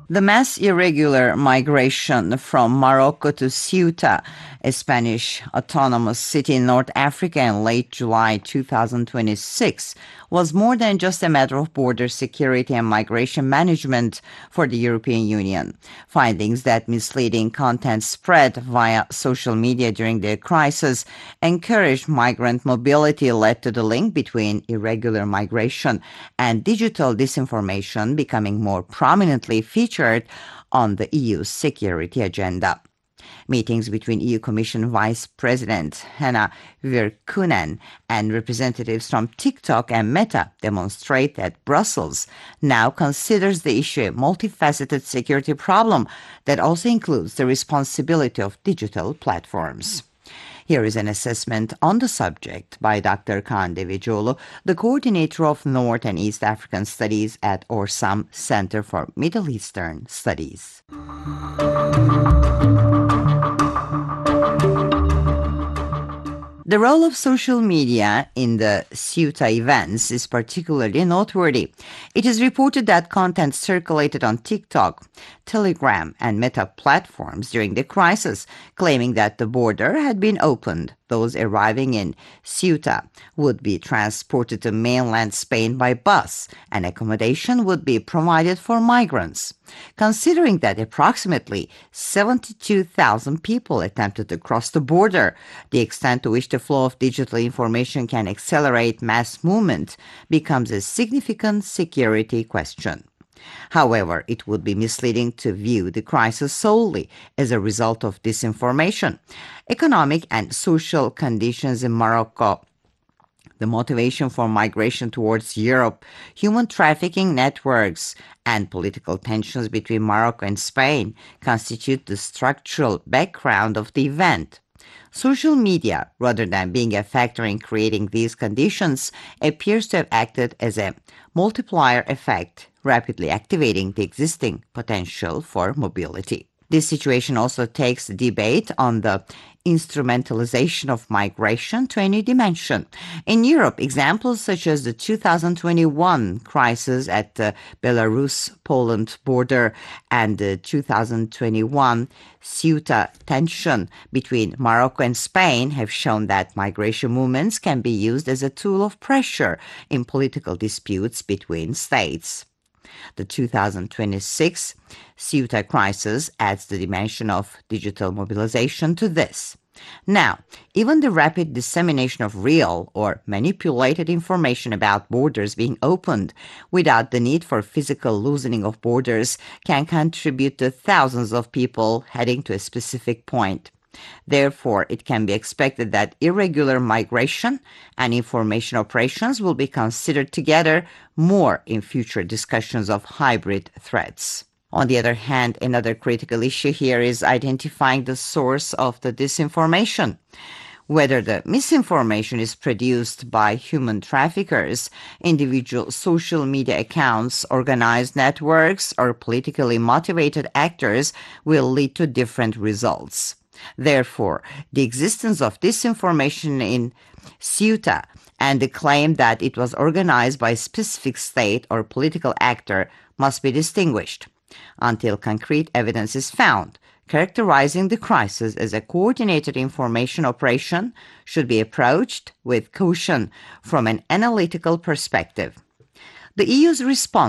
The mass irregular migration from Morocco to Ceuta, a Spanish autonomous city in North Africa in late July 2026, was more than just a matter of border security and migration management for the European Union. Findings that misleading content spread via social media during the crisis encouraged migrant mobility led to the link between irregular migration and digital disinformation becoming more prominently featured on the EU's security agenda. Meetings between EU Commission Vice President Hanna Virkkunen and representatives from TikTok and Meta demonstrate that Brussels now considers the issue a multifaceted security problem that also includes the responsibility of digital platforms. Here is an assessment on the subject by Dr. Kaan Devecioğlu, the coordinator of North and East African Studies at Orsam Center for Middle Eastern Studies. The role of social media in the Ceuta events is particularly noteworthy. It is reported that content circulated on TikTok, Telegram, and Meta platforms during the crisis, claiming that the border had been opened. Those arriving in Ceuta would be transported to mainland Spain by bus, and accommodation would be provided for migrants. Considering that approximately 72,000 people attempted to cross the border, the extent to which the flow of digital information can accelerate mass movement becomes a significant security question. However, it would be misleading to view the crisis solely as a result of disinformation. Economic and social conditions in Morocco, the motivation for migration towards Europe, human trafficking networks, and political tensions between Morocco and Spain constitute the structural background of the event. Social media, rather than being a factor in creating these conditions, appears to have acted as a multiplier effect, rapidly activating the existing potential for mobility. This situation also takes the debate on the instrumentalization of migration to a new dimension. In Europe, examples such as the 2021 crisis at the Belarus-Poland border and the 2021 Ceuta tension between Morocco and Spain have shown that migration movements can be used as a tool of pressure in political disputes between states. The 2026 Ceuta crisis adds the dimension of digital mobilization to this. Now, even the rapid dissemination of real or manipulated information about borders being opened without the need for physical loosening of borders can contribute to thousands of people heading to a specific point. Therefore, it can be expected that irregular migration and information operations will be considered together more in future discussions of hybrid threats. On the other hand, another critical issue here is identifying the source of the disinformation. Whether the misinformation is produced by human traffickers, individual social media accounts, organized networks, or politically motivated actors will lead to different results. Therefore, the existence of disinformation in Ceuta and the claim that it was organized by a specific state or political actor must be distinguished until concrete evidence is found. Characterizing the crisis as a coordinated information operation should be approached with caution from an analytical perspective. The EU's response